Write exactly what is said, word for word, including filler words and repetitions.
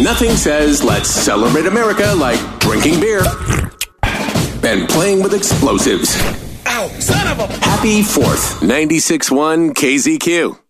Nothing says let's celebrate America like drinking beer and playing with explosives. Ow, son of a... Happy fourth, ninety-six point one K Z Q.